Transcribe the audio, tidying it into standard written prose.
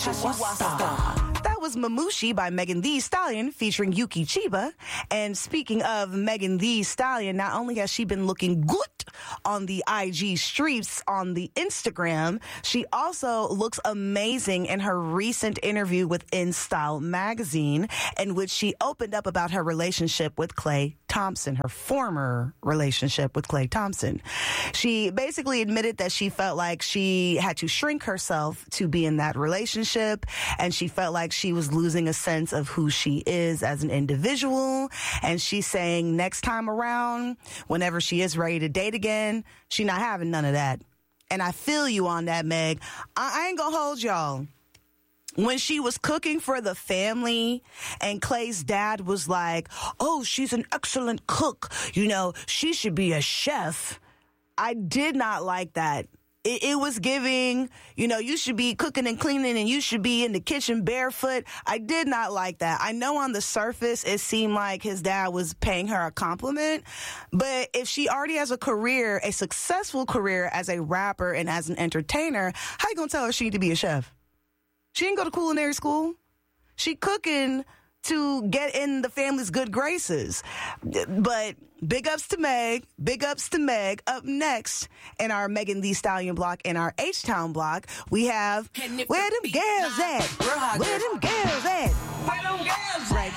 Hashiwasta. That was Mamushi by Megan Thee Stallion featuring Yuki Chiba. And speaking of Megan Thee Stallion, not only has she been looking good on the IG streets on the Instagram, she also looks amazing in her recent interview with InStyle magazine, in which she opened up about her relationship with Klay Thompson, her former relationship with Klay Thompson. She basically admitted that she felt like she had to shrink herself to be in that relationship, and she felt like she was losing a sense of who she is as an individual. And she's saying next time around, whenever she is ready to date again, she not having none of that. And I feel you on that, Meg. I ain't gonna hold y'all. When she was cooking for the family and Klay's dad was like, oh, she's an excellent cook, you know, she should be a chef, I did not like that. It was giving, you know, you should be cooking and cleaning and you should be in the kitchen barefoot. I did not like that. I know on the surface it seemed like his dad was paying her a compliment, but if she already has a career, a successful career as a rapper and as an entertainer, how you gonna tell her she need to be a chef? She didn't go to culinary school. She cooking to get in the family's good graces. But big ups to Meg. Big ups to Meg. Up next in our Megan Thee Stallion block, in our H-Town block, we have Where Them Girls At? Where Them Girls At? Where them girls Right